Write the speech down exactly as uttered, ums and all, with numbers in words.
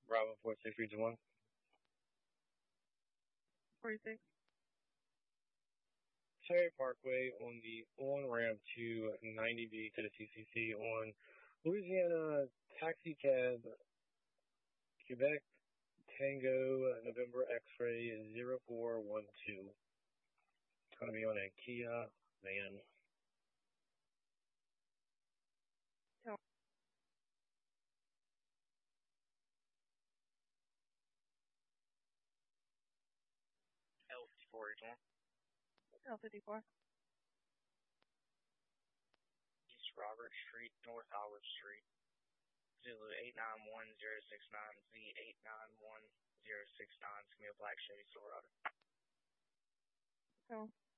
Bravo four six three two one. forty-six. Cherry Parkway on the on ramp to ninety B to the C C C on Louisiana Taxi Cab Quebec Tango November X-ray zero four one two. It's going to be on a Kia van. L fifty-four, L fifty-four. East Robert Street, North Olive Street. Zulu eight nine one zero six nine Z eight nine one zero six nine. It's going to be a black Chevy Silverado. So.